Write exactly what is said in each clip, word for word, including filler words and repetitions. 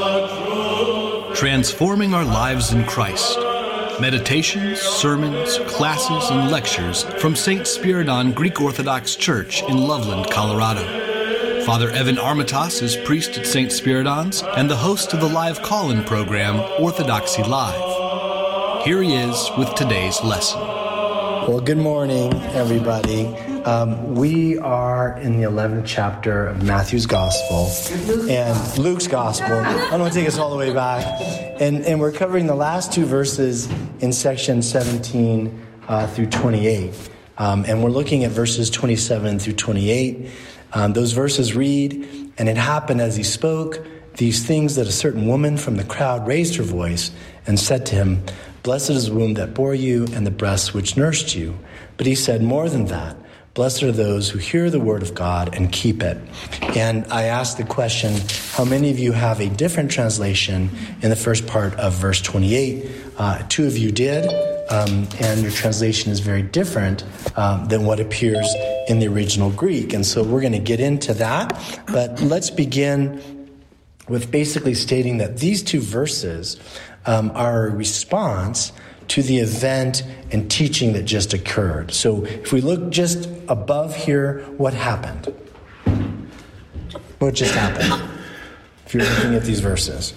Transforming our lives in Christ. Meditations, sermons, classes, and lectures from Saint Spiridon Greek Orthodox Church in Loveland, Colorado. Father Evan Armitage is priest at Saint Spiridon's and the host of the live call-in program Orthodoxy Live. Here he is with today's lesson. Well, good morning, everybody. Um, we are in the eleventh chapter of Matthew's Gospel and Luke's Gospel. I don't want to take us all the way back. And, and we're covering the last two verses in section seventeen uh, through twenty-eight. Um, and we're looking at verses twenty-seven through twenty-eight. Um, those verses read, "And it happened as he spoke these things that a certain woman from the crowd raised her voice and said to him, 'Blessed is the womb that bore you and the breasts which nursed you.' But he said more than that. Blessed are those who hear the word of God and keep it." And I asked the question, how many of you have a different translation in the first part of verse twenty-eight? Uh, two of you did, um, and your translation is very different um, than what appears in the original Greek. And so we're going to get into that. But let's begin with basically stating that these two verses um, are a response to the event and teaching that just occurred. So if we look just above here, what happened? What just happened? If you're looking at these verses.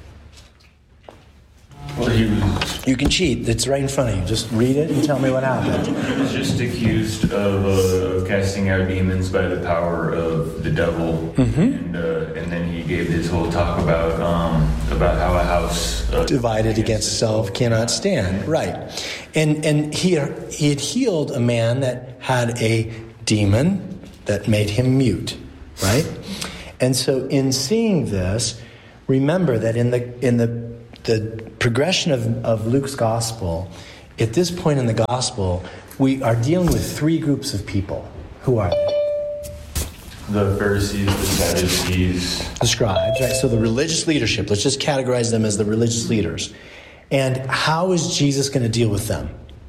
Well, he was... You can cheat. It's right in front of you. Just read it and tell me what happened. He was just accused of uh, casting out demons by the power of the devil. Mm-hmm. And, uh, and then he gave his whole talk about um, about how a house... Uh, divided against itself cannot stand. Right. And and he, he had healed a man that had a demon that made him mute. Right? And so in seeing this, remember that in the in the the progression of, of Luke's gospel, at this point in the gospel, we are dealing with three groups of people. Who are they? The Pharisees, the Sadducees. The scribes, right? So the religious leadership, let's just categorize them as the religious leaders. And how is Jesus going to deal with them?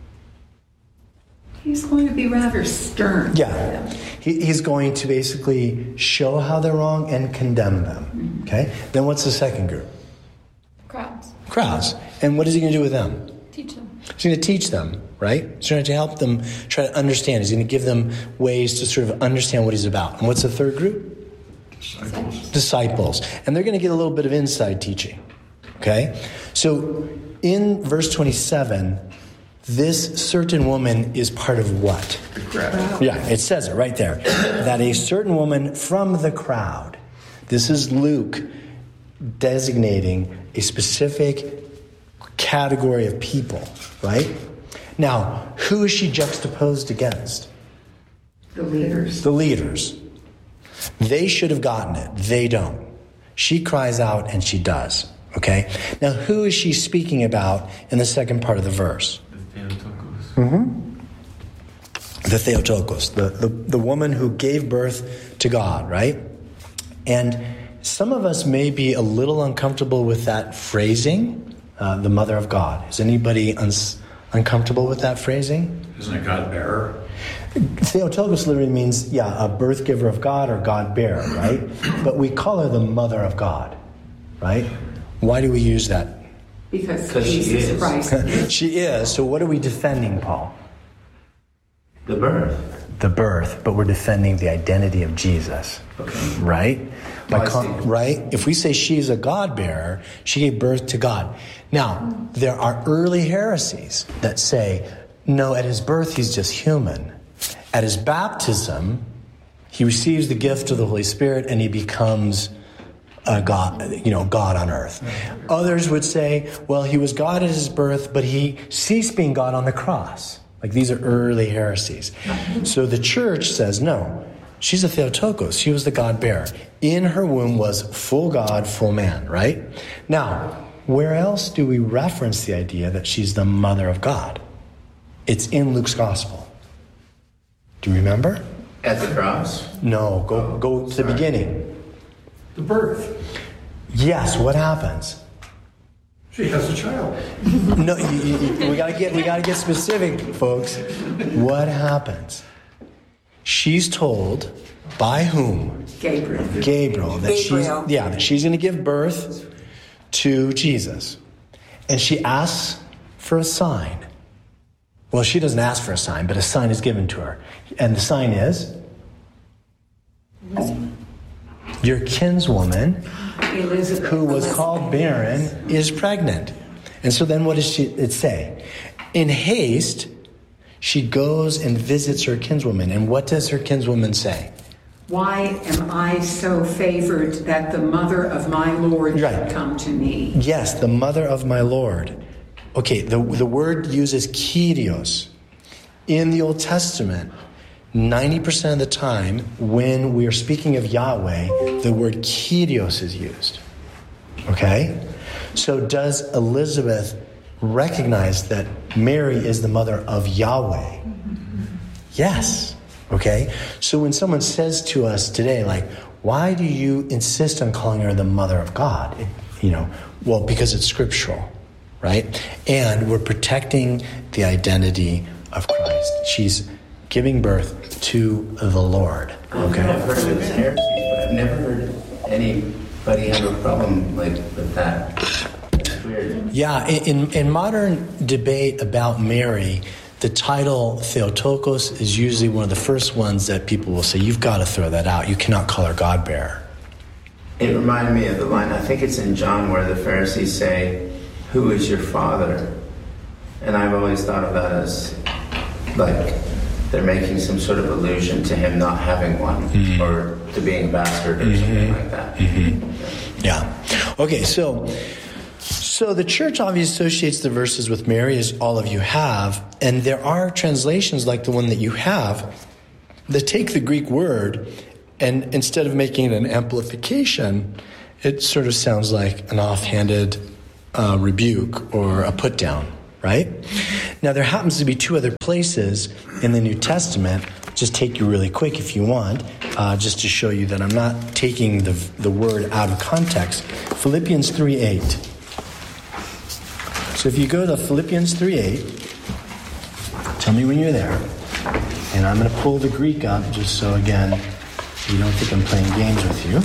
He's going to be rather stern. Yeah. He, he's going to basically show how they're wrong and condemn them. Okay? Then what's the second group? Crowds. Crowds. And what is he going to do with them? Teach them. He's going to teach them, right? He's going to help them try to understand. He's going to give them ways to sort of understand what he's about. And what's the third group? Disciples. Disciples. And they're going to get a little bit of inside teaching. Okay? So in verse twenty-seven, this certain woman is part of what? The crowd. Yeah, it says it right there. That a certain woman from the crowd. This is Luke designating a specific category of people, right? Now, who is she juxtaposed against? The leaders. The leaders. They should have gotten it. They don't. She cries out and she does, okay? Now, who is she speaking about in the second part of the verse? The Theotokos. Mm-hmm. The Theotokos, the, the, the woman who gave birth to God, right? And some of us may be a little uncomfortable with that phrasing, uh, the mother of God. Is anybody un- uncomfortable with that phrasing? Isn't it God bearer? Theotokos literally means, yeah, a birth giver of God or God bearer, right? But we call her the mother of God, right? Why do we use that? Because she Jesus is. Christ. She is. So what are we defending, Paul? The birth. The birth, but we're defending the identity of Jesus, Okay. right? By I con- see. right? If we say she's a God bearer, she gave birth to God. Now, there are early heresies that say, no, at his birth, he's just human. At his baptism, he receives the gift of the Holy Spirit and he becomes a God, you know, God on earth. Others would say, well, he was God at his birth, but he ceased being God on the cross. Like, these are early heresies. So the church says, no, she's a Theotokos. She was the God bearer. In her womb was full God, full man, right? Now, where else do we reference the idea that she's the mother of God? It's in Luke's gospel. Do you remember? At the cross? No, go go to the beginning. The birth. Yes, what happens? She has a child. No, you, you, we gotta get we gotta get specific, folks. What happens? She's told by whom? Gabriel. Gabriel. That Gabriel. she's yeah that she's going to give birth to Jesus. And she asks for a sign. Well, she doesn't ask for a sign, but a sign is given to her. And the sign is? Your kinswoman, Elizabeth, who was Elizabeth. called barren, is pregnant. And so then what does she, it say? In haste, she goes and visits her kinswoman. And what does her kinswoman say? Why am I so favored that the mother of my Lord Right. should come to me? Yes, the mother of my Lord. Okay, the, the word uses Kyrios. In the Old Testament, ninety percent of the time when we are speaking of Yahweh, the word Kyrios is used. Okay? So does Elizabeth recognize that Mary is the mother of Yahweh? Yes. Okay? So when someone says to us today, like, why do you insist on calling her the mother of God? It, you know, well, because it's scriptural, right? And we're protecting the identity of Christ. She's giving birth to the Lord. Okay. I've Okay? heard of this heresy, but I've never heard anybody have a problem like with that. It's weird. Yeah, in, in modern debate about Mary, the title Theotokos is usually one of the first ones that people will say, you've got to throw that out. You cannot call her God bearer. It reminded me of the line, I think it's in John, where the Pharisees say, "Who is your father?" And I've always thought of that as like they're making some sort of allusion to him not having one, mm-hmm. or to being a bastard or mm-hmm. something like that. Mm-hmm. Yeah. Okay, so so the church obviously associates the verses with Mary, as all of you have, and there are translations like the one that you have that take the Greek word, and instead of making it an amplification, it sort of sounds like an offhanded uh, rebuke or a put down, right? Now, there happens to be two other places in the New Testament. Just take you really quick if you want, uh, just to show you that I'm not taking the the word out of context. Philippians three eight. So if you go to Philippians three eight, tell me when you're there. And I'm going to pull the Greek up just so, again, you don't think I'm playing games with you.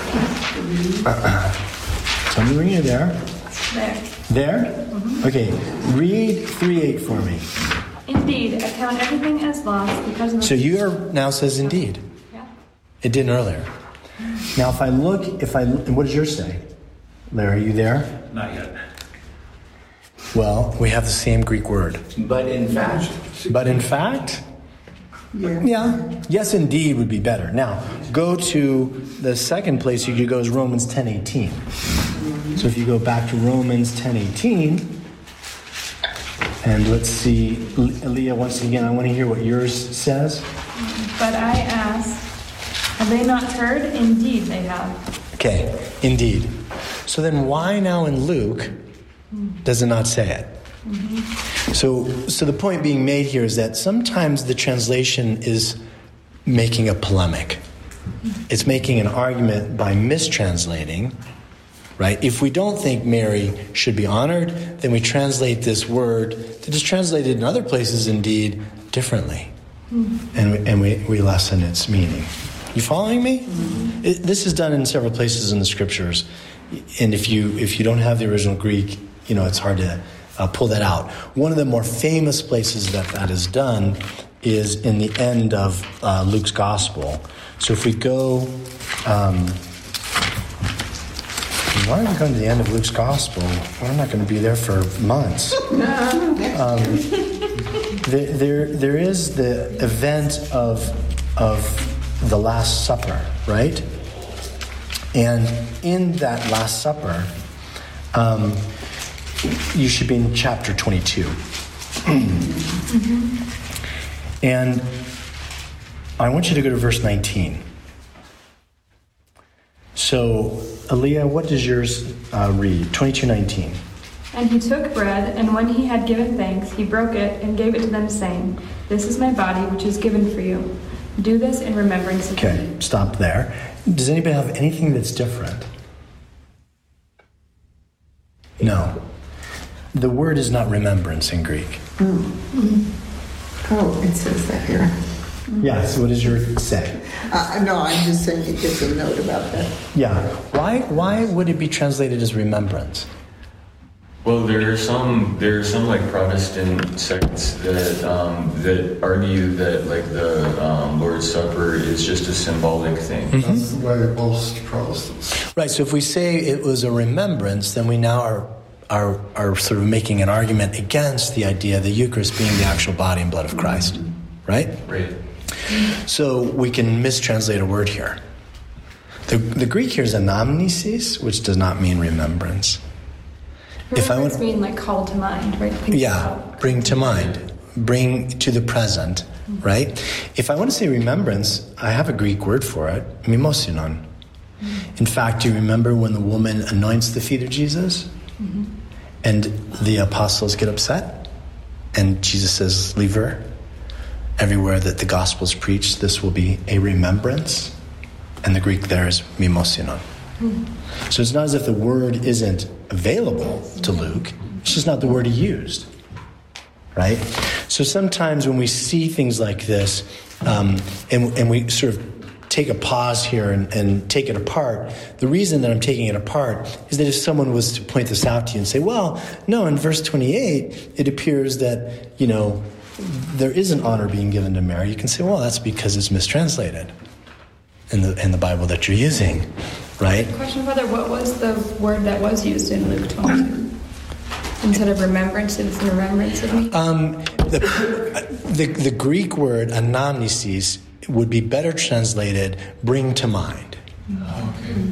Uh-uh. Tell me when you're there. There. There? Mm-hmm. Okay, read three eight for me. Indeed, I count everything as loss because of the... So your now says indeed. Yeah. It didn't earlier. Now if I look, if I, what does yours say? Larry, are you there? Not yet. Well, we have the same Greek word. But in fact, But in fact, Yeah. yeah, yes indeed would be better. Now, go to the second place you could go is Romans ten eighteen. So if you go back to Romans ten eighteen, and let's see, Leah, once again, I want to hear what yours says. But I ask, have they not heard? Indeed, they have. Okay, indeed. So then why now in Luke does it not say it? Mm-hmm. So, so the point being made here is that sometimes the translation is making a polemic. It's making an argument by mistranslating, right? If we don't think Mary should be honored, then we translate this word that is translated in other places indeed differently. Mm-hmm. And, we, and we, we lessen its meaning. You following me? Mm-hmm. It, this is done in several places in the scriptures. And if you if you don't have the original Greek, you know, it's hard to uh, pull that out. One of the more famous places that that is done is in the end of uh, Luke's Gospel. So if we go, um, why are we going to the end of Luke's Gospel? We're not going to be there for months. Um, there, there, there is the event of of the Last Supper, right? And in that Last Supper, um, you should be in chapter twenty-two. Mm-hmm. And I want you to go to verse nineteen. So, Aaliyah, what does yours uh, read? twenty-two nineteen. And he took bread, and when he had given thanks, he broke it and gave it to them, saying, This is my body, which is given for you. Do this in remembrance of me. Okay, stop there. Does anybody have anything that's different? No. The word is not remembrance in Greek. Oh, it says that here. Yes, what does your say? Uh, no, I'm just saying it gives a note about that. Yeah. Why why would it be translated as remembrance? Well, there are some there are some like Protestant sects that um, that argue that like the um, Lord's Supper is just a symbolic thing. Mm-hmm. That's the way most Protestants. Right. So if we say it was a remembrance, then we now are are are sort of making an argument against the idea of the Eucharist being the actual body and blood of Christ. Right? Right. So we can mistranslate a word here. The the Greek here is anamnesis, which does not mean remembrance. If I Remembrance want, mean like call to mind, right? Think yeah, about- bring to mind, bring to the present, right? If I want to say remembrance, I have a Greek word for it, mimosynon. In fact, do you remember when the woman anoints the feet of Jesus? Mm-hmm. And the apostles get upset? And Jesus says, leave her. Everywhere that the gospel is preached, this will be a remembrance. And the Greek there is mimosynon. Mm-hmm. So it's not as if the word isn't available to Luke. It's just not the word he used, right? So sometimes when we see things like this, um, and, and we sort of take a pause here and, and take it apart, the reason that I'm taking it apart is that if someone was to point this out to you and say, well, no, in verse twenty-eight, it appears that, you know, there is an honor being given to Mary, you can say, well, that's because it's mistranslated in the in the Bible that you're using, right? Question, Father, what was the word that was used in Luke twenty-two? Instead of remembrance, it's in remembrance of me? Um, the, the, the Greek word anamnesis would be better translated bring to mind. Okay.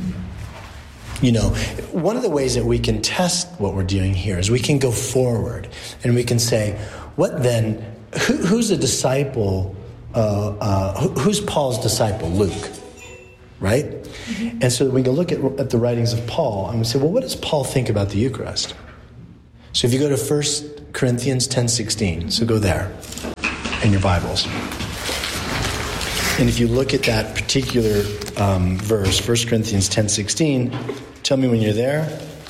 You know, one of the ways that we can test what we're doing here is we can go forward and we can say, what then, who, who's a disciple, uh, uh, who, who's Paul's disciple? Luke, right? Mm-hmm. And so we can look at, at the writings of Paul and we say, well, what does Paul think about the Eucharist? So if you go to First Corinthians ten sixteen, so go there in your Bibles. And if you look at that particular um, verse, First Corinthians ten sixteen, tell me when you're there.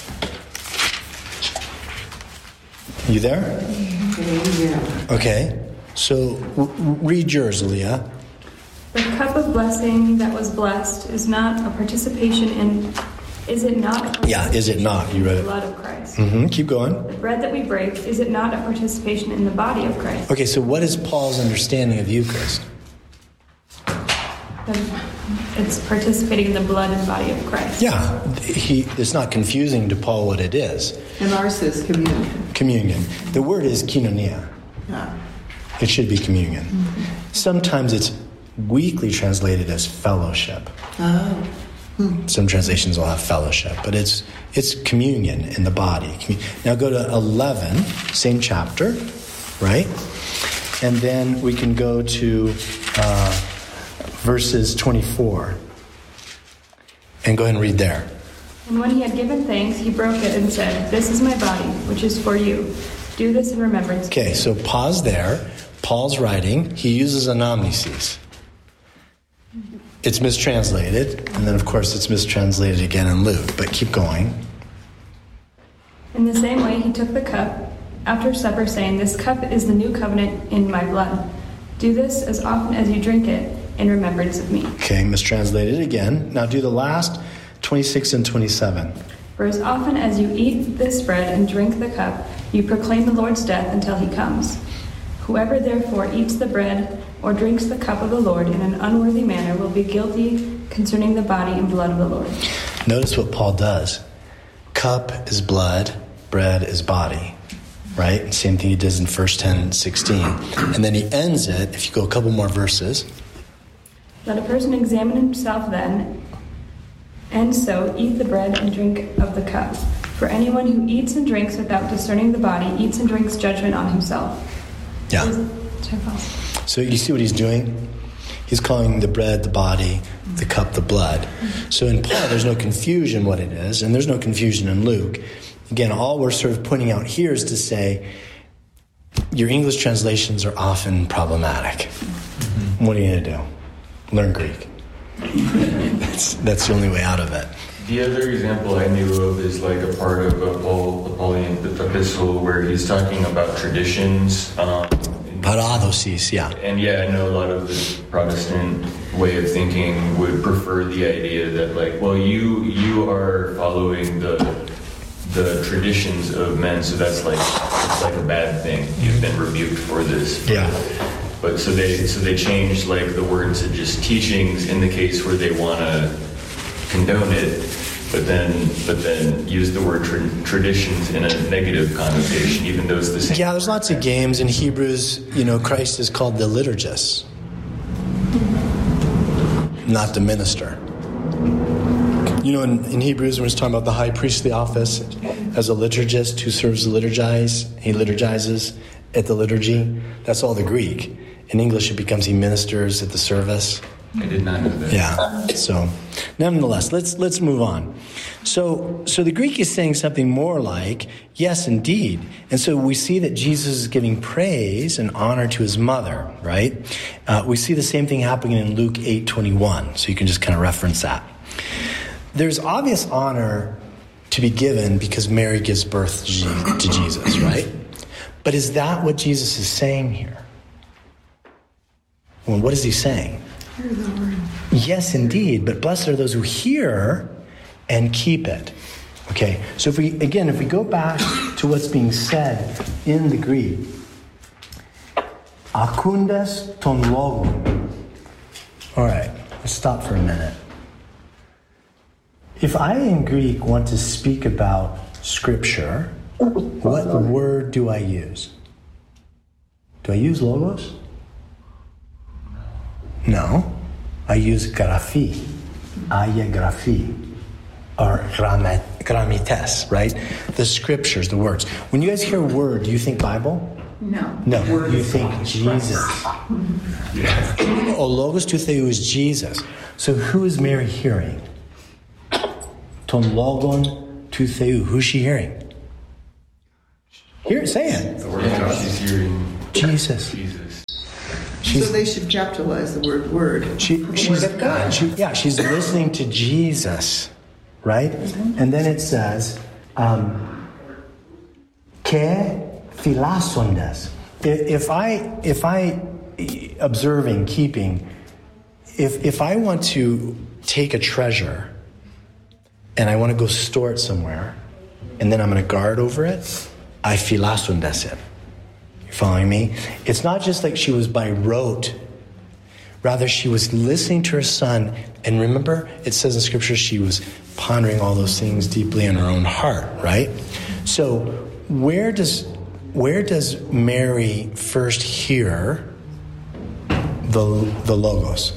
You there? Yeah. Okay. So w- read yours, Leah. The cup of blessing that was blessed is not a participation in, is it not? A Yeah, is it not? You read the it. blood of Christ. Mm-hmm. Keep going. The bread that we break, is it not a participation in the body of Christ? Okay, so what is Paul's understanding of the Eucharist? It's participating in the blood and body of Christ. Yeah, he. It's not confusing to Paul what it is. And ours says communion. Communion. The word is koinonia. Yeah. It should be communion. Mm-hmm. Sometimes it's weakly translated as fellowship. Oh. Hmm. Some translations will have fellowship, but it's it's communion in the body. Now go to eleven, same chapter, right? And then we can go to uh, verses twenty-four. And go ahead and read there. And when he had given thanks, he broke it and said, "This is my body, which is for you. Do this in remembrance." Okay, so pause there. Paul's writing. He uses anamnesis. It's mistranslated, and then of course it's mistranslated again in Luke, but keep going. In the same way, he took the cup after supper, saying, "This cup is the new covenant in my blood. Do this as often as you drink it in remembrance of me." Okay, mistranslated again. Now do the last twenty-six and twenty-seven. For as often as you eat this bread and drink the cup, you proclaim the Lord's death until he comes. Whoever therefore eats the bread or drinks the cup of the Lord in an unworthy manner will be guilty concerning the body and blood of the Lord. Notice what Paul does. Cup is blood, bread is body. Right? Same thing he does in First ten sixteen. And then he ends it, if you go a couple more verses. Let a person examine himself then, and so eat the bread and drink of the cup. For anyone who eats and drinks without discerning the body eats and drinks judgment on himself. Yeah. So you see what he's doing? He's calling the bread the body, the cup the blood. So in Paul, there's no confusion what it is, and there's no confusion in Luke. Again, all we're sort of pointing out here is to say your English translations are often problematic. Mm-hmm. What are you going to do? Learn Greek. that's that's the only way out of it. The other example I knew of is like a part of a Paul, a Pauline epistle where he's talking about traditions. Um, Paradosis, yeah. And yeah, I know a lot of the Protestant way of thinking would prefer the idea that, like, well, you you are following the the traditions of men, so that's like it's like a bad thing. You've been rebuked for this. Yeah. But so they so they changed like the word to just teachings in the case where they want to condone it, but then but then use the word tra- traditions in a negative connotation, even though it's the same. Yeah, there's lots of games in Hebrews. You know, Christ is called the liturgist, not the minister. You know, in, in Hebrews, when it's talking about the high priestly office as a liturgist who serves the liturgize, he liturgizes at the liturgy. That's all the Greek. In English, it becomes he ministers at the service. I did not know that. Yeah. So, nonetheless, let's let's move on. So, so the Greek is saying something more like, yes, indeed. And so we see that Jesus is giving praise and honor to his mother, right? Uh, we see the same thing happening in Luke eight twenty-one. So you can just kind of reference that. There's obvious honor to be given because Mary gives birth to Jesus, right? But is that what Jesus is saying here? Well, what is he saying? Hear the word. Yes, indeed. But blessed are those who hear and keep it. Okay. So if we, again, if we go back to what's being said in the Greek, akundes ton logo. All right. Let's stop for a minute. If I in Greek want to speak about Scripture, what word do I use? Do I use logos? No. I use graphi, ayographi, or grammates, right? The Scriptures, the words. When you guys hear word, do you think Bible? No. No, Word you is think God. Jesus. O logos to theou is Jesus. So who is Mary hearing? Ton logon to theou. Who's she hearing? Hear it, say it. The word of God. She's hearing Jesus. Jesus. She's, So they should capitalize the word word. she, The she's, word of God. she, yeah, she's listening to Jesus, right? And then it says, um, "Ke philasondes." If I, if I, observing, keeping, if if I want to take a treasure and I want to go store it somewhere, and then I'm going to guard over it, I philasondes it. You following me? It's not just like she was by rote. Rather, she was listening to her son. And remember, it says in Scripture she was pondering all those things deeply in her own heart, right? So where does where does Mary first hear the the logos?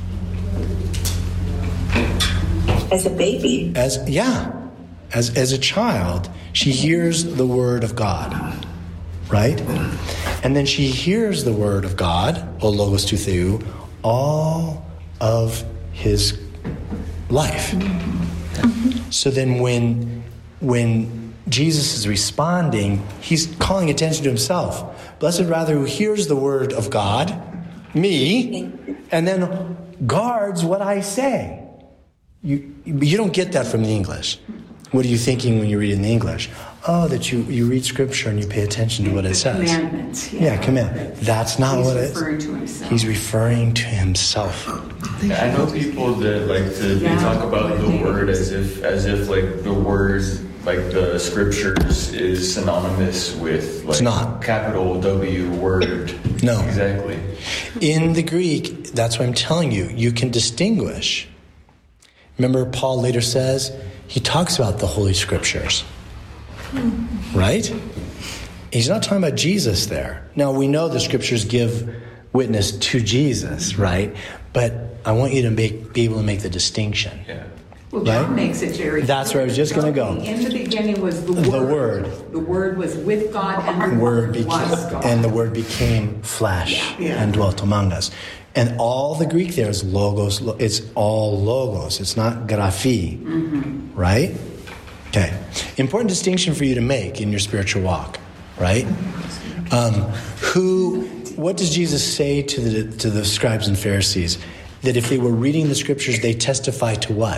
As a baby. As yeah, as as a child, she hears the word of God, right? And then she hears the word of God, o logos to theou, all of his life. Mm-hmm. So then when when Jesus is responding, he's calling attention to himself. Blessed rather who hears the word of God, me, and then guards what I say. You you don't get that from the English. What are you thinking when you read in the English? Oh, that you, you read Scripture and you pay attention to what it says. Commandments. Yeah, yeah command. That's not He's what it is. He's referring to himself. He's referring to himself. I know people that like to they Yeah. talk about the word as if as if like the word like the Scriptures is synonymous with like It's not. capital W word. No. Exactly. In the Greek, that's what I'm telling you. You can distinguish. Remember, Paul later says, he talks about the Holy Scriptures. Right? He's not talking about Jesus there. Now, we know the Scriptures give witness to Jesus, right? But I want you to make, be able to make the distinction. Yeah. Well, John Right? makes it very That's where I was just gonna go. In the beginning was the Word. The Word. The Word was with God, and the Word Word became, was God. and the Word became flesh Yeah. Yeah. and dwelt among us. And all the Greek there is logos. It's all logos. It's not graphi, Mm-hmm. right? Okay. Important distinction for you to make in your spiritual walk, right? Um, who? What does Jesus say to the to the scribes and Pharisees? That if they were reading the Scriptures, they testify to what?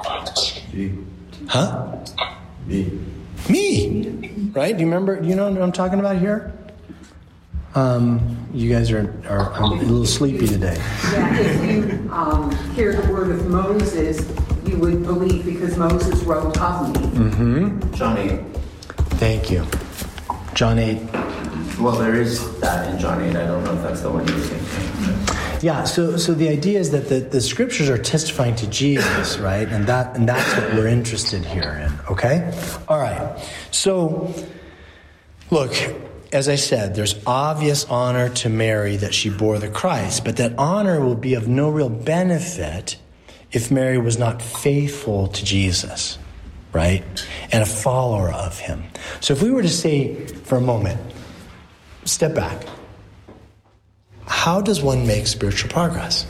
Huh? Me. Me. Right? Do you remember? Do you know what I'm talking about here? Um, you guys are, are a little sleepy today. Yeah, if you um, hear the word of Moses, you would believe because Moses wrote of me. Mm-hmm. John eight. Thank you. John eight. Well, there is that in John eight. I don't know if that's the one you're thinking. Yeah, so so the idea is that the, the scriptures are testifying to Jesus, right? And that and that's what we're interested here in, okay? All right. So, look, as I said, there's obvious honor to Mary that she bore the Christ, but that honor will be of no real benefit if Mary was not faithful to Jesus, right? And a follower of him. So if we were to say for a moment, step back. How does one make spiritual progress?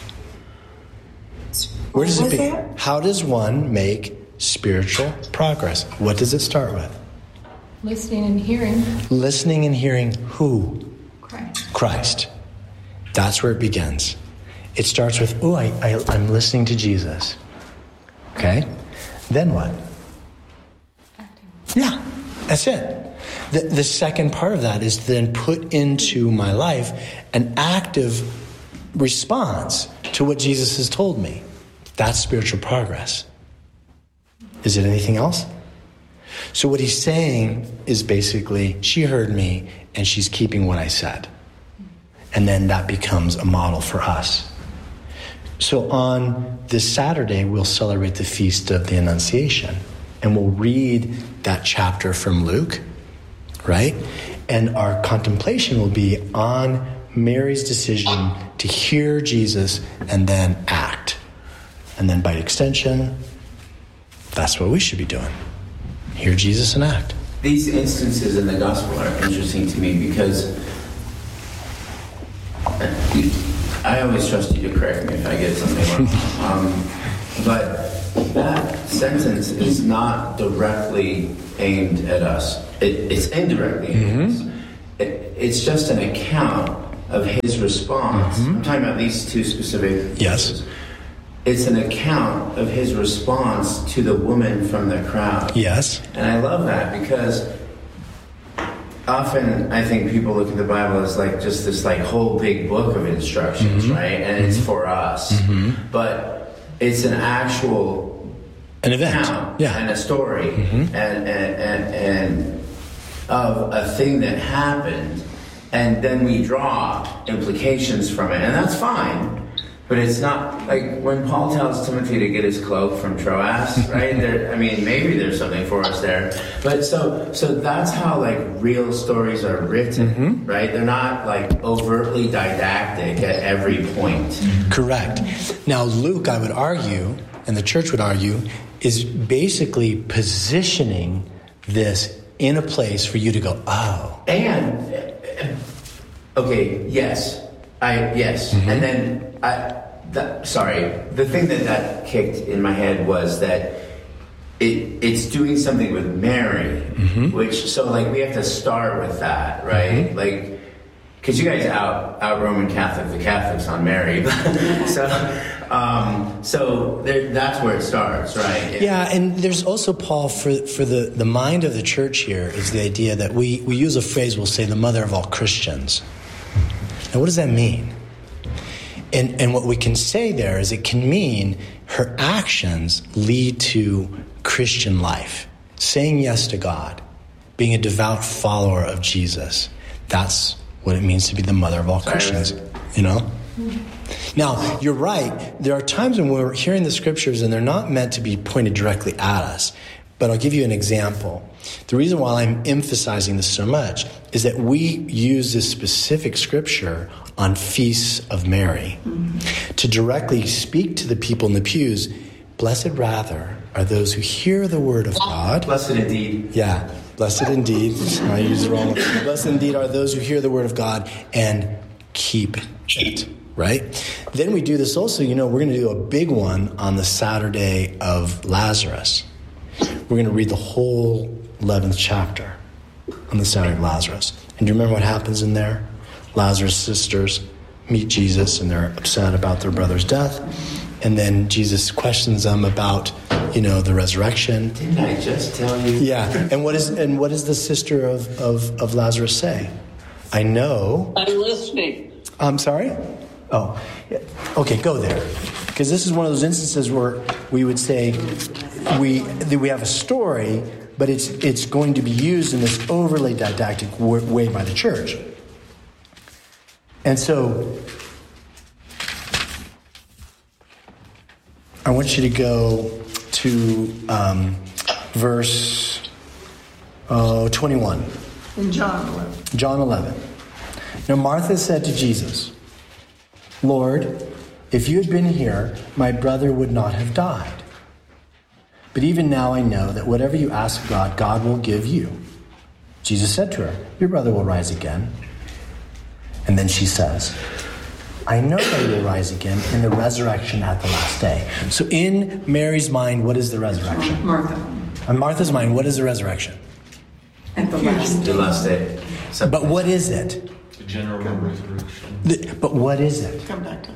Where does it begin? How does one make spiritual progress? What does it start with? Listening and hearing. Listening and hearing who? Christ. Christ. That's where it begins. It starts with, oh, I, I, I'm listening to Jesus. Okay? Then what? Acting. Yeah, that's it. The, the second part of that is then put into my life an active response to what Jesus has told me. That's spiritual progress. Is it anything else? So what he's saying is basically, she heard me and she's keeping what I said. And then that becomes a model for us. So on this Saturday, we'll celebrate the Feast of the Annunciation. And we'll read that chapter from Luke, right? And our contemplation will be on Mary's decision to hear Jesus and then act. And then by extension, that's what we should be doing. Hear Jesus and act. These instances in the gospel are interesting to me because I always trust you to correct me if I get something wrong. Um, but that sentence is not directly aimed at us. It, it's indirectly aimed at us. It, it's just an account of his response. Mm-hmm. I'm talking about these two specific Yes. verses. It's an account of his response to the woman from the crowd. Yes. And I love that because often I think people look at the Bible as like just this like whole big book of instructions, mm-hmm. right? And mm-hmm. it's for us. Mm-hmm. But it's an actual an event, account yeah, and a story mm-hmm. and, and, and, and of a thing that happened. And then we draw implications from it. And that's fine. But it's not like when Paul tells Timothy to get his cloak from Troas, right? There, I mean, maybe there's something for us there. But so, so that's how like real stories are written, mm-hmm. right? They're not like overtly didactic at every point. Correct. Now, Luke, I would argue, and the church would argue, is basically positioning this in a place for you to go, oh. And okay, yes, I yes, mm-hmm. and then. I, that, sorry, the thing that that kicked in my head was that it it's doing something with Mary, mm-hmm. which, so like we have to start with that, right? Mm-hmm. Like, because you guys out out Roman Catholic the Catholics on Mary, so um, so there, that's where it starts, right? Yeah. yeah, and there's also, Paul, for for the, the mind of the church here is the idea that we, we use a phrase, we'll say the mother of all Christians. Now, what does that mean? And and what we can say there is it can mean her actions lead to Christian life. Saying yes to God, being a devout follower of Jesus. That's what it means to be the mother of all Christians, you know? Now, you're right. There are times when we're hearing the scriptures and they're not meant to be pointed directly at us. But I'll give you an example. The reason why I'm emphasizing this so much is that we use this specific scripture on feasts of Mary mm-hmm. to directly speak to the people in the pews. Blessed rather are those who hear the word of God. Blessed indeed. Yeah, blessed indeed. I used the wrong one. Blessed indeed are those who hear the word of God and keep it. Right? Then we do this also, you know, we're going to do a big one on the Saturday of Lazarus. We're going to read the whole eleventh chapter on the Saturday of Lazarus. And do you remember what happens in there? Lazarus' sisters meet Jesus and they're upset about their brother's death. And then Jesus questions them about, you know, the resurrection. Didn't I just tell you? Yeah. And what is and what does the sister of, of, of Lazarus say? I know. I'm listening. I'm sorry? Oh, yeah. Okay, go there. Because this is one of those instances where we would say we we have a story, but it's it's going to be used in this overly didactic way by the church. And so I want you to go to um, verse uh, twenty-one. In John eleven. John eleven. Now Martha said to Jesus, Lord, if you had been here, my brother would not have died. But even now I know that whatever you ask God, God will give you. Jesus said to her, your brother will rise again. And then she says, I know that he will rise again in the resurrection at the last day. So in Mary's mind, what is the resurrection? Martha. On Martha's mind, what is the resurrection? At the last The last day. So, But what is it? The general resurrection. The- but what is it? Come back to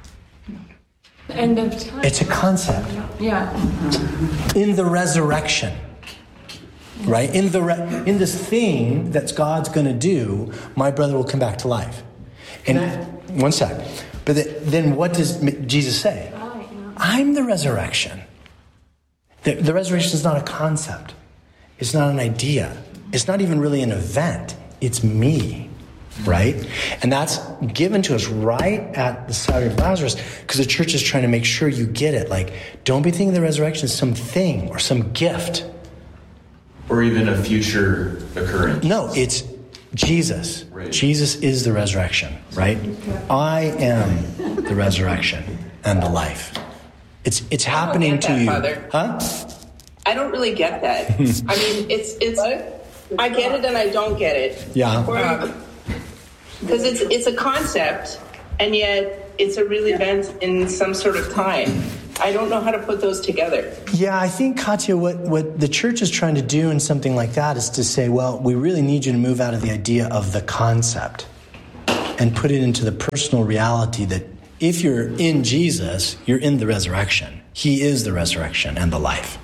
The end of time. It's a concept. Yeah. In the resurrection, right? In the re- in this thing that God's going to do, my brother will come back to life. And one sec. But the, then what does Jesus say? I'm the resurrection. The, the resurrection is not a concept. It's not an idea. It's not even really an event. It's me. Right? And that's given to us right at the side of Lazarus because the church is trying to make sure you get it. Like, don't be thinking the resurrection is some thing or some gift. Or even a future occurrence. No, it's Jesus. Right. Jesus is the resurrection, right? I am the resurrection and the life. It's it's happening to that, you. Father. Huh? I don't really get that. I mean, it's it's. I get it and I don't get it. Yeah. Because it's it's a concept, and yet it's a real event in some sort of time. I don't know how to put those together. Yeah, I think, Katya, what, what the church is trying to do in something like that is to say, well, we really need you to move out of the idea of the concept and put it into the personal reality that if you're in Jesus, you're in the resurrection. He is the resurrection and the life.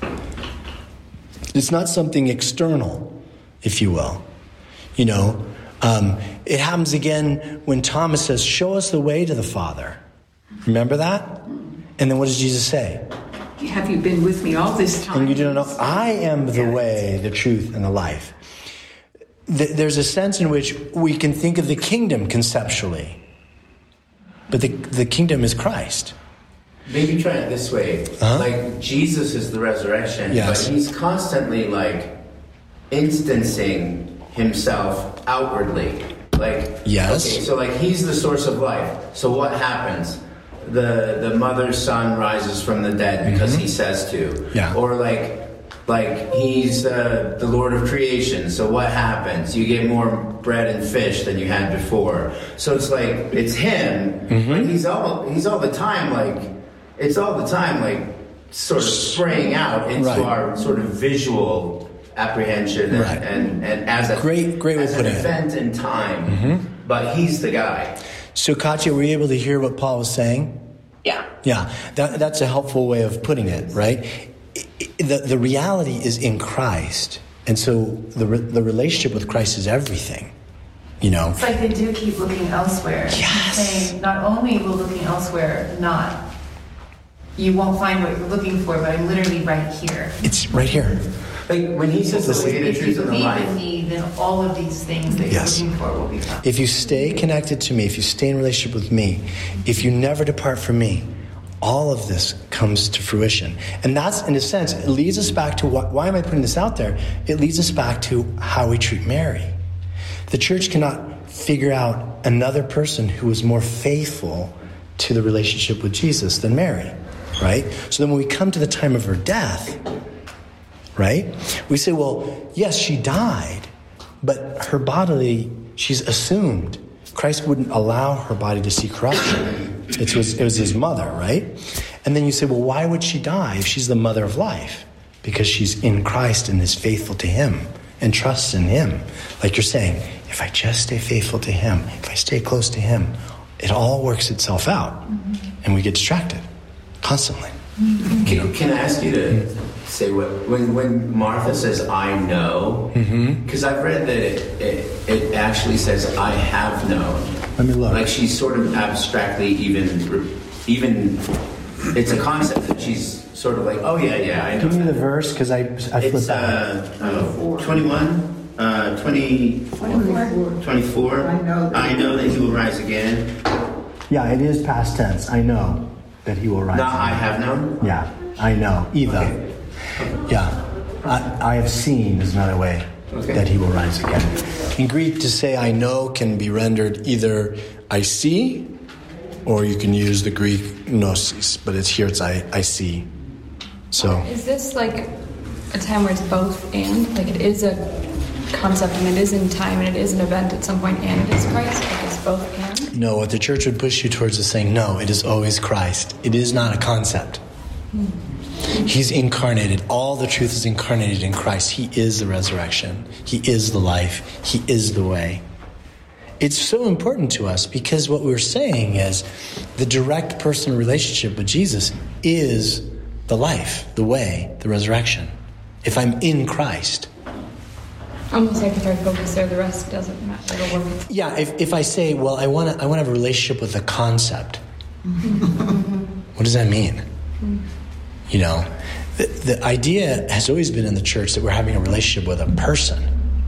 It's not something external, if you will. You know, um, it happens again when Thomas says, show us the way to the Father. Remember that? And then what does Jesus say? Have you been with me all this time? And you don't know, I am the way, the truth, and the life. There's a sense in which we can think of the kingdom conceptually. But the, the kingdom is Christ. Maybe try it this way. Uh-huh. Like, Jesus is the resurrection, Yes. but he's constantly, like, instancing himself outwardly. Like, Yes. okay, so, like, he's the source of life. So what happens? The the mother's son rises from the dead because Mm-hmm. he says to. Yeah. Or, like, like he's uh, the Lord of creation. So what happens? You get more bread and fish than you had before. So it's like, it's him, Mm-hmm. but he's all, he's all the time, like, it's all the time, like, sort of spraying out into Right. our sort of visual apprehension and, Right. and, and as a, Great- great way as to an put it. event in time. But he's the guy. So, Katya, were you able to hear what Paul was saying? Yeah. Yeah, that, that's a helpful way of putting it, right? I- I- The, the reality is in Christ. And so the, re- the relationship with Christ is everything, you know? It's like they do keep looking elsewhere. Yes. Saying, not only will looking elsewhere not, you won't find what you're looking for, but I'm literally right here. It's right here. Like, when he says the way, the If you truth, and the believe in life. me, then all of these things that Yes. you're looking for will be found. If you stay connected to me, if you stay in relationship with me, if you never depart from me, all of this comes to fruition. And that's, in a sense, it leads us back to what, why am I putting this out there? It leads us back to how we treat Mary. The church cannot figure out another person who was more faithful to the relationship with Jesus than Mary, right? So then when we come to the time of her death, right, we say, well, yes, she died, but her bodily, she's assumed. Christ wouldn't allow her body to see corruption. It was, it was his mother, right? And then you say, well, why would she die if she's the mother of life? Because she's in Christ and is faithful to him and trusts in him. Like you're saying, if I just stay faithful to him, if I stay close to him, it all works itself out. Mm-hmm. And we get distracted constantly. Can, can I ask you to say what when when Martha says I know, because I've read that it, it it actually says I have known. Let me look. Like she's sort of abstractly even even it's a concept that she's sort of like, oh yeah, yeah, I know. Give me the that. verse, because I, I flipped It's that. uh, uh, twenty-one, uh, twenty, twenty-four. twenty-four. I know that- I know that he will rise again. Yeah, it is past tense. I know that he will rise. Not I again. have known. Yeah, I know. Eva. Okay. Yeah. I, I have seen is another way Okay. that he will rise again. In Greek, to say I know can be rendered either I see, or you can use the Greek gnosis, but it's here it's I, I see. So Is this like a time where it's both and? Like it is a concept and it is in time and it is an event at some point and it is Christ? Like it's both and? no, what the church would push you towards is saying, no, it is always Christ. It is not a concept. Hmm. He's incarnated. All the truth is incarnated in Christ. He is the resurrection. He is the life. He is the way. It's so important to us because what we're saying is the direct personal relationship with Jesus is the life, the way, the resurrection. If I'm in Christ. Almost like if I focus there, the rest doesn't matter. It'll work. Yeah, if, if I say, well, I want to I want to have a relationship with a concept. What does that mean? You know, the, the idea has always been in the church that we're having a relationship with a person,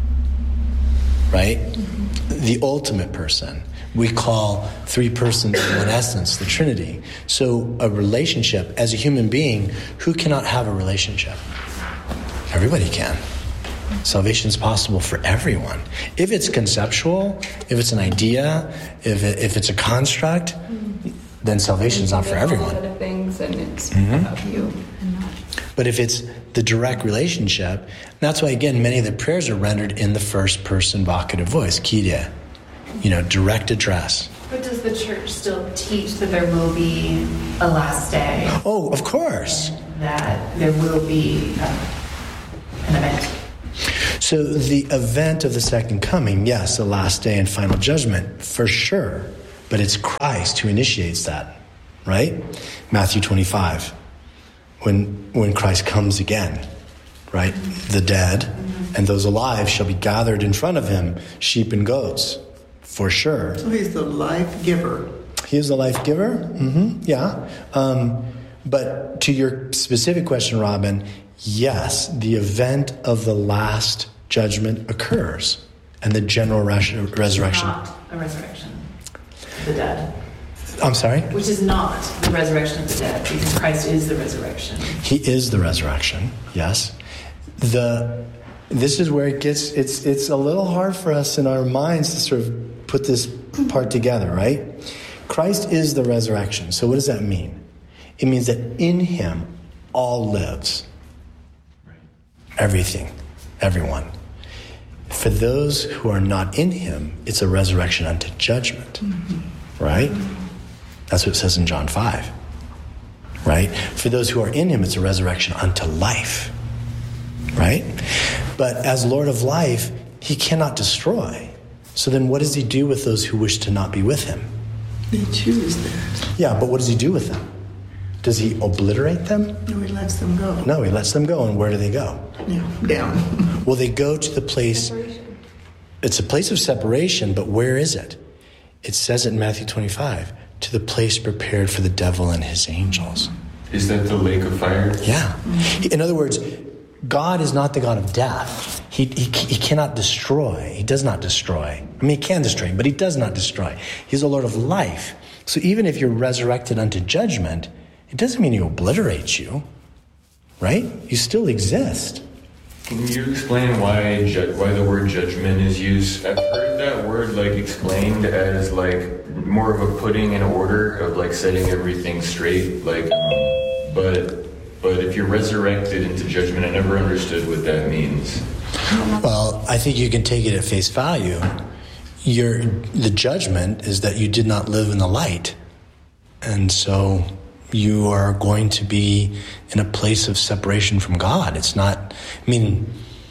right? The ultimate person. We call three persons in one essence, the Trinity. So a relationship, as a human being, who cannot have a relationship? Everybody can. Salvation is possible for everyone. If it's conceptual, if it's an idea, if it, if it's a construct, then salvation is not for everyone. Other things and it's Mhm. about you and not. But if it's the direct relationship, that's why, again, many of the prayers are rendered in the first person vocative voice, Kyrie. You know, direct address. But does the church still teach that there will be a last day? Oh, of course. That there will be uh, an event? So the event of the second coming, yes, the last day and final judgment, for sure. But it's Christ who initiates that, right? Matthew twenty-five, when when Christ comes again, right? The dead and those alive shall be gathered in front of him, sheep and goats, for sure. So he's the life giver. He is the life giver? Mm-hmm, yeah. Um, but to your specific question, Robin, yes, the event of the last judgment occurs and the general res- resurrection. Not a resurrection of the dead. I'm sorry? Which is not the resurrection of the dead, because Christ is the resurrection. He is the resurrection, yes. The this is where it gets it's it's a little hard for us in our minds to sort of put this part together, right? Christ is the resurrection. So what does that mean? It means that in him all lives. Everything, everyone. For those who are not in him, it's a resurrection unto judgment. Mm-hmm. Right? That's what it says in John five. Right? For those who are in him, it's a resurrection unto life. Right? But as Lord of life, he cannot destroy. So then what does he do with those who wish to not be with him? They choose that. Yeah, but what does he do with them? Does he obliterate them? No, he lets them go. No, he lets them go. And where do they go? Yeah, down. Well, they go to the place. It's a place of separation, but where is it? It says it in Matthew twenty-five, to the place prepared for the devil and his angels. Is that the lake of fire? Yeah. In other words, God is not the God of death. He, he, he cannot destroy. He does not destroy. I mean, he can destroy, but he does not destroy. He's the Lord of life. So even if you're resurrected unto judgment, it doesn't mean he obliterates you, right? You still exist. Can you explain why ju- why the word judgment is used? I've heard that word like explained as like more of a putting in order of like setting everything straight. Like, but but if you're resurrected into judgment, I never understood what that means. Well, I think you can take it at face value. Your the judgment is that you did not live in the light, and so you are going to be in a place of separation from God. It's not, I mean...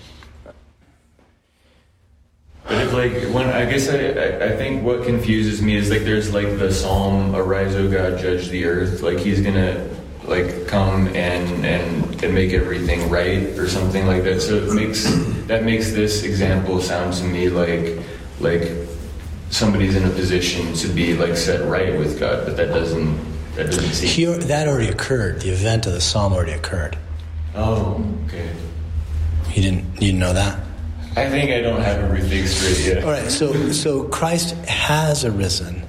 But if like, when, I guess I, I, I think what confuses me is like there's like the Psalm, arise, O God, judge the earth. Like he's gonna like come and, and and make everything right or something like that. So it makes that makes this example sound to me like like somebody's in a position to be like set right with God, but that doesn't that doesn't seem. He, that already occurred. The event of the psalm already occurred. Oh, okay. You didn't you didn't know that? I think I don't have everything straight yet. All right, so so Christ has arisen,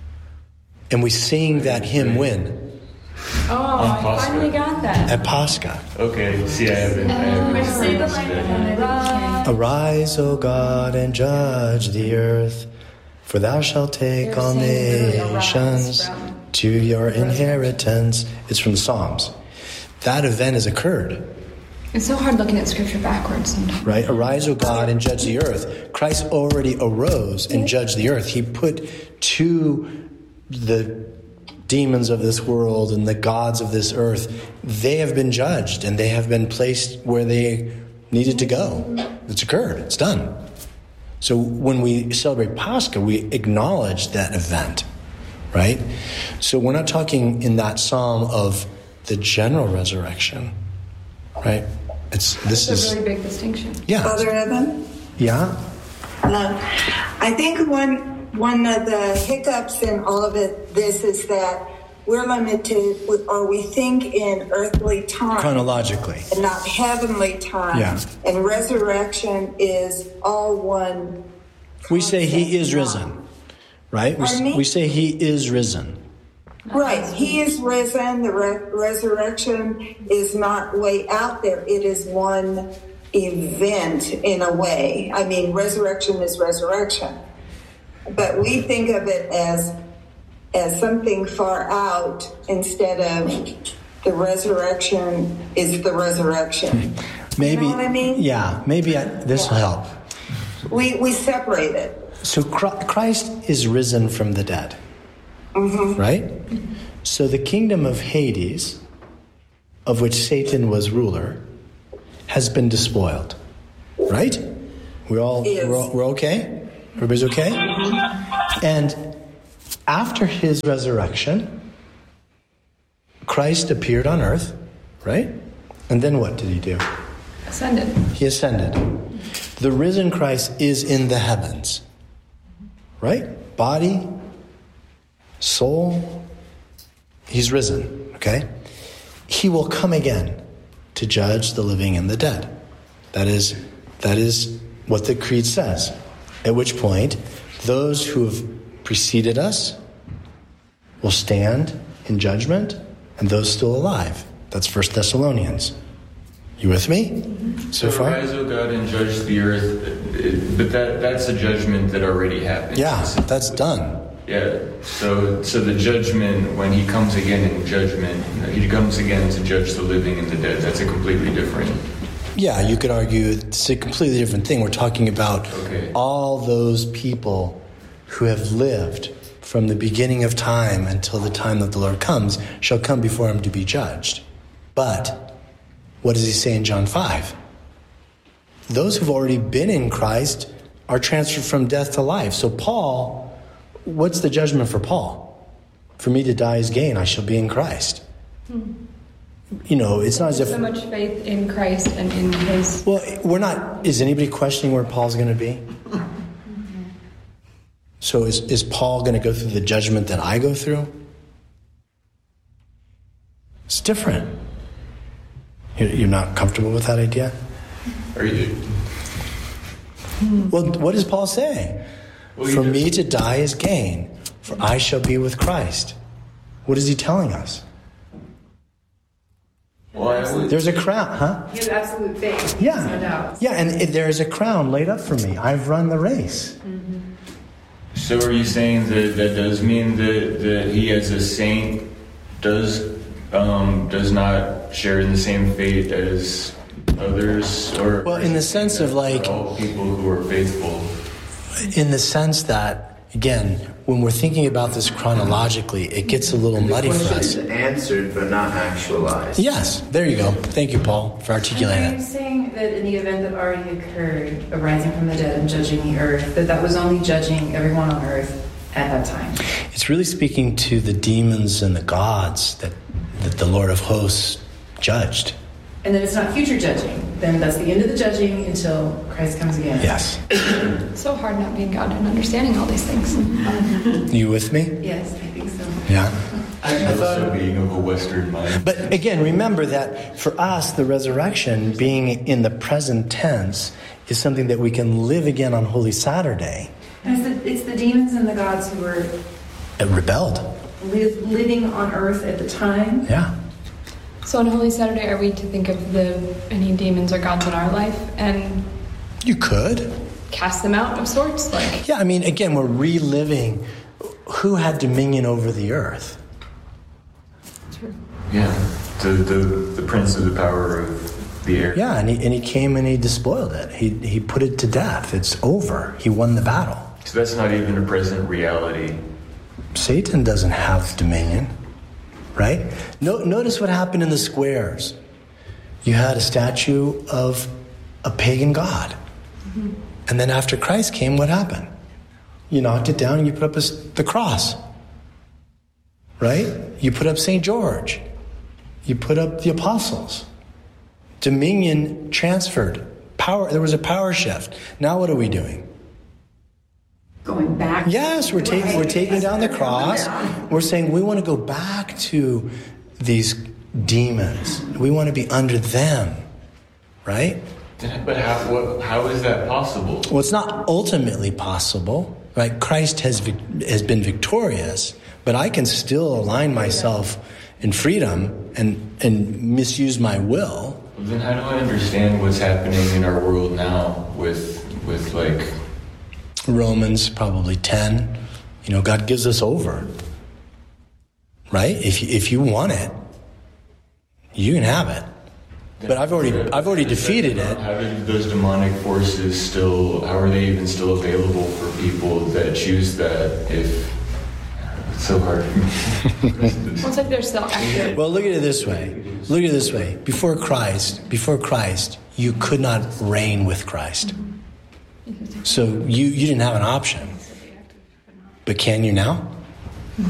and we sing that hymn when? Oh, I finally got that. At Pascha. Okay, see, I haven't. I haven't Say the experienced line. that. Arise, O God, and judge the earth, for thou shalt take They're all saying literally nations arise from- to your inheritance. It's from the Psalms. That event has occurred. It's so hard looking at scripture backwards sometimes. Right? Arise, O God, and judge the earth. Christ already arose and judged the earth. He put to the demons of this world and the gods of this earth, they have been judged and they have been placed where they needed to go. It's occurred. It's done. So when we celebrate Pascha, we acknowledge that event, right? So we're not talking in that psalm of the general resurrection, right? It's this That's is a really big distinction. yeah. Father Evan? Yeah. Um, I think one one of the hiccups in all of it, this is that we're limited, with, or we think in earthly time, Chronologically. and not heavenly time. Yeah. And resurrection is all one. We say he is risen, right? We, Pardon me? we say he is risen. Right, he is risen. The re- resurrection is not way out there. It is one event in a way. I mean, resurrection is resurrection. But we think of it as as something far out instead of the resurrection is the resurrection. Maybe. You know what I mean? Yeah. Maybe I, this will help. We we separate it. So Chri- Christ is risen from the dead, Mm-hmm. right? So the kingdom of Hades, of which Satan was ruler, has been despoiled, right? We're all Yes. we're, all, we're okay. Everybody's okay. And after his resurrection, Christ appeared on earth, right? And then what did he do? Ascended. He ascended. The risen Christ is in the heavens, right? Body, soul, he's risen, okay? He will come again to judge the living and the dead. That is, that is what the creed says. At which point, those who have preceded us will stand in judgment, and those still alive. That's First Thessalonians. You with me so So far? arise, O God, and judge the earth. It- But that that's a judgment that already happened. Yeah, that's done. Yeah. So so the judgment, when he comes again in judgment, he comes again to judge the living and the dead. That's a completely different. Yeah, you could argue it's a completely different thing. We're talking about Okay. all those people who have lived from the beginning of time until the time that the Lord comes shall come before him to be judged. But what does he say in John five? Those who've already been in Christ are transferred from death to life. So Paul, what's the judgment for Paul? For me to die is gain, I shall be in Christ. Hmm. You know, it's not as if... So much faith in Christ and in his... Well, we're not... Is anybody questioning where Paul's going to be? So is, is Paul going to go through the judgment that I go through? It's different. You're, you're not comfortable with that idea? Are you? Well, what does Paul say? Well, For you me to die is gain, for I shall be with Christ. What is he telling us? Well, I would, There's a crown, huh? He has absolute faith. Yeah. No doubt. Yeah, and it, there is a crown laid up for me. I've run the race. so are you saying that that does mean that, that he as a saint does um, does not share in the same fate as others, or Well, in the sense of like, all people who are faithful? in the sense that, again, when we're thinking about this chronologically, it gets a little The muddy for question us. is answered but not actualized. Yes, there you go. Thank you, Paul, for Are articulating you it. saying that in the event that already occurred, of rising from the dead and judging the earth, that that was only judging everyone on earth at that time? It's really speaking to the demons and the gods that, that the Lord of hosts judged, and then it's not future judging. Then that's the end of the judging until Christ comes again. Yes. It's so hard not being God and understanding all these things. You with me? Yes, I think so. Yeah. I also being of a Western mind. But again, remember that for us, the resurrection, being in the present tense, is something that we can live again on Holy Saturday. And it's the, it's the demons and the gods who were It rebelled. li- living on earth at the time. Yeah. So on Holy Saturday, are we to think of the any demons or gods in our life and You could. cast them out of sorts? Like, Yeah, I mean, again, we're reliving who had dominion over the earth. Yeah, the, the the prince of the power of the air. Yeah, and he, and he came and he despoiled it. He, he put it to death. It's over. He won the battle. So that's not even a present reality. Satan doesn't have dominion, right? No, notice what happened in the squares. You had a statue of a pagan god. Mm-hmm. And then after Christ came, what happened? You knocked it down and you put up a, the cross, right? You put up Saint George. You put up the apostles. Dominion transferred. Power. There was a power shift. Now what are we doing? Going back. Yes, we're taking we're taking down the cross. We're saying we want to go back to these demons. We want to be under them, right? But how what, how is that possible? Well, it's not ultimately possible, right? Christ has vic- has been victorious, but I can still align myself in freedom and and misuse my will. Then how do I understand what's happening in our world now with with like Romans probably ten, you know, God gives us over, right? If you, if you want it, you can have it. But I've already I've already defeated it. How do those demonic forces still? How are they even still available for people that choose that? If it's so hard. well, it's like they're still active. Well, look at it this way. Look at it this way. Before Christ, before Christ, you could not reign with Christ. So you, you didn't have an option. But can you now?